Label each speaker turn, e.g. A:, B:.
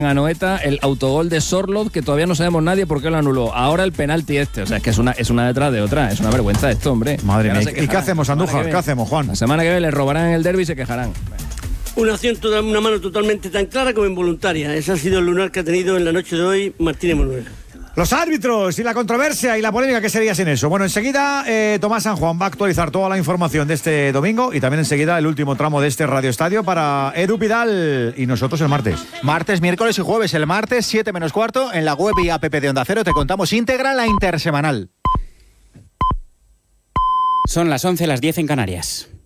A: a Noeta el autogol de Sorloth, que todavía no sabemos nadie por qué lo anuló. Ahora el penalti o sea, es que es una detrás de otra. Es una vergüenza esto, hombre.
B: Madre mía. ¿Y qué hacemos, Andújar? ¿Qué hacemos, Juan?
A: La semana que viene le robarán en el derbi y se quejarán.
C: Una mano totalmente tan clara como involuntaria. Ese ha sido el lunar que ha tenido en la noche de hoy Martínez Manuel.
B: Los árbitros y la controversia y la polémica que sería sin eso. Bueno, enseguida Tomás San Juan va a actualizar toda la información de este domingo y también enseguida el último tramo de este Radio Estadio para Edu Pidal y nosotros el martes.
D: Martes, miércoles y jueves. El martes, 7 menos cuarto, en la web y app de Onda Cero te contamos íntegra la intersemanal.
E: Son las 11, las 10 en Canarias.